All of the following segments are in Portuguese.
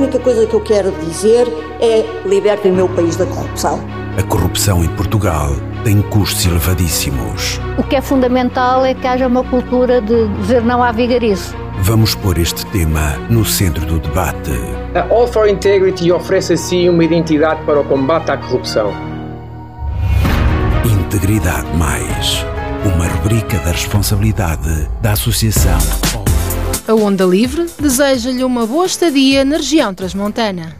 única coisa que eu quero dizer é: libertem o meu país da corrupção. A corrupção em Portugal tem custos elevadíssimos. O que é fundamental é que haja uma cultura de dizer não à vigarice. Vamos pôr este tema no centro do debate. A All for Integrity oferece assim uma identidade para o combate à corrupção. Integridade Mais, uma rubrica da responsabilidade da Associação. A Onda Livre deseja-lhe uma boa estadia na região transmontana.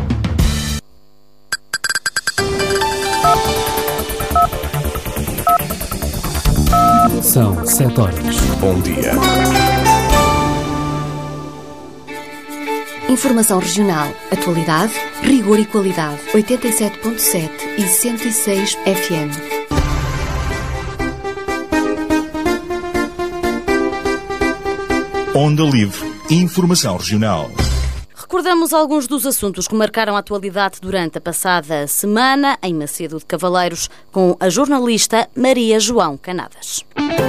São 7 horas. Bom dia. Informação regional, atualidade, rigor e qualidade. 87.7 e 106 FM. Onda Livre. Informação regional. Recordamos alguns dos assuntos que marcaram a atualidade durante a passada semana em Macedo de Cavaleiros com a jornalista Maria João Canadas.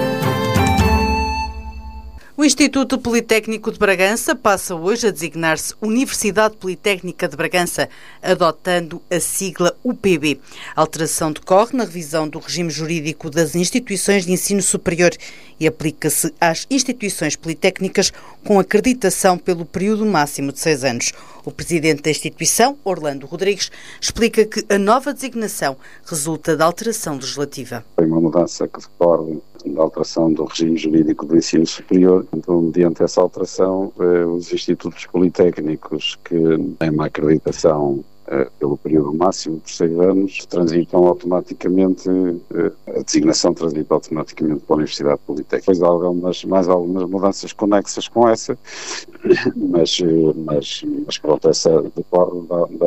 O Instituto Politécnico de Bragança passa hoje a designar-se Universidade Politécnica de Bragança, adotando a sigla UPB. A alteração decorre na revisão do regime jurídico das instituições de ensino superior e aplica-se às instituições politécnicas com acreditação pelo período máximo de 6 anos. O presidente da instituição, Orlando Rodrigues, explica que a nova designação resulta da alteração legislativa. Foi uma mudança que decorre da alteração do regime jurídico do ensino superior. Então, mediante essa alteração, os institutos politécnicos que têm uma acreditação pelo período máximo de 6 anos, transitam automaticamente, a designação transita automaticamente para a Universidade Politécnica. Depois há mais algumas mudanças conexas com essa, mas pronto, essa decorre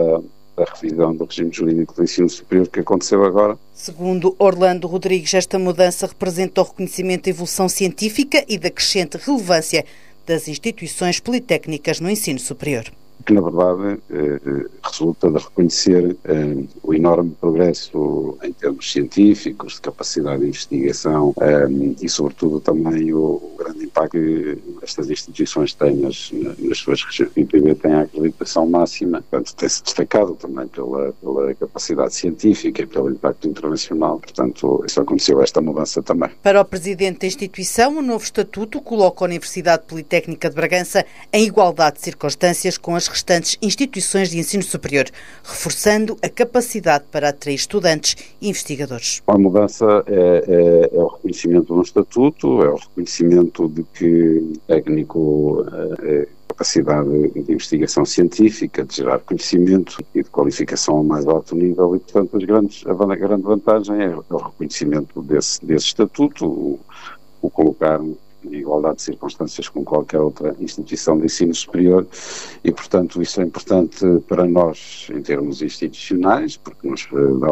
da revisão do regime jurídico do ensino superior que aconteceu agora. Segundo Orlando Rodrigues, esta mudança representa o reconhecimento da evolução científica e da crescente relevância das instituições politécnicas no ensino superior. Que, na verdade, resulta de reconhecer o enorme progresso em termos científicos, de capacidade de investigação e, sobretudo, também o grande impacto que estas instituições têm nas suas regiões. O IPB tem a acreditação máxima, portanto, tem-se destacado também pela capacidade científica e pelo impacto internacional. Portanto, isso aconteceu, esta mudança também. Para o presidente da instituição, o novo estatuto coloca a Universidade Politécnica de Bragança em igualdade de circunstâncias com as restantes instituições de ensino superior, reforçando a capacidade para atrair estudantes e investigadores. A mudança é o reconhecimento de um estatuto, é o reconhecimento de que técnico capacidade de investigação científica, de gerar conhecimento e de qualificação ao mais alto nível e, portanto, a grande vantagem é o reconhecimento desse estatuto, o colocar em igualdade de circunstâncias com qualquer outra instituição de ensino superior e, portanto, isso é importante para nós em termos institucionais, porque nos dá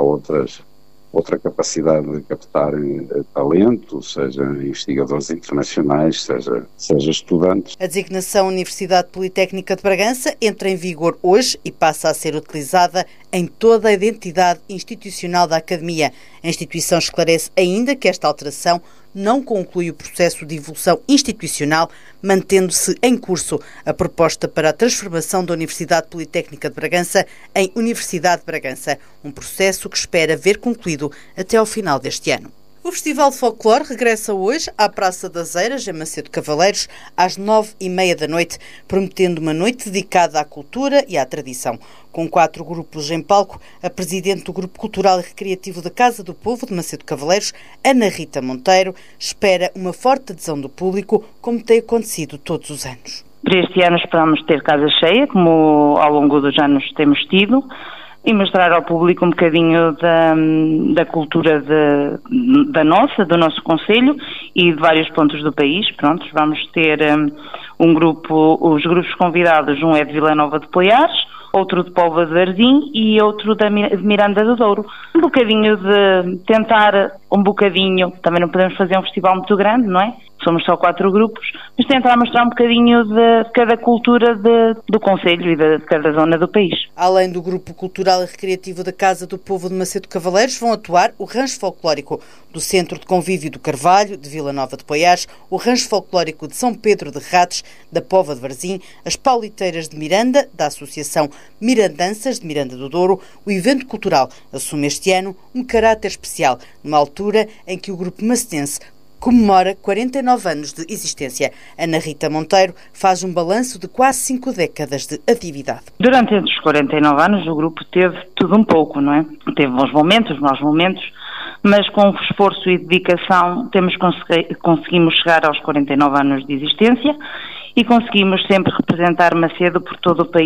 outra capacidade de captar talento, seja investigadores internacionais, seja estudantes. A designação Universidade Politécnica de Bragança entra em vigor hoje e passa a ser utilizada em toda a identidade institucional da Academia. A instituição esclarece ainda que esta alteração não conclui o processo de evolução institucional, mantendo-se em curso a proposta para a transformação da Universidade Politécnica de Bragança em Universidade de Bragança, um processo que espera ver concluído até ao final deste ano. O Festival de Folclore regressa hoje à Praça das Eiras, em Macedo de Cavaleiros, às 9h30 da noite, prometendo uma noite dedicada à cultura e à tradição. Com 4 grupos em palco, a presidente do Grupo Cultural e Recreativo da Casa do Povo de Macedo de Cavaleiros, Ana Rita Monteiro, espera uma forte adesão do público, como tem acontecido todos os anos. Para este ano esperamos ter casa cheia, como ao longo dos anos temos tido, e mostrar ao público um bocadinho da cultura do nosso concelho e de vários pontos do país. Pronto, vamos ter os grupos convidados, um é de Vila Nova de Poiares, outro de Póvoa de Varzim e outro de Miranda do Douro. Um bocadinho de tentar, também não podemos fazer um festival muito grande, não é? Somos só 4 grupos, mas tentar mostrar um bocadinho de cada cultura do concelho e de cada zona do país. Além do Grupo Cultural e Recreativo da Casa do Povo de Macedo de Cavaleiros, vão atuar o Rancho Folclórico do Centro de Convívio do Carvalho, de Vila Vila Nova de Poiares, o Rancho Folclórico de São Pedro de Ratos, da Póvoa de Varzim, as Pauliteiras de Miranda, da Associação Mirandanças de Miranda do Douro, o evento cultural assume este ano um caráter especial, numa altura em que o grupo macetense comemora 49 anos de existência. Ana Rita Monteiro faz um balanço de quase 5 décadas de atividade. Durante estes 49 anos o grupo teve tudo um pouco, não é? Teve bons momentos, maus momentos, mas com esforço e dedicação conseguimos chegar aos 49 anos de existência e conseguimos sempre representar Macedo por todo o país.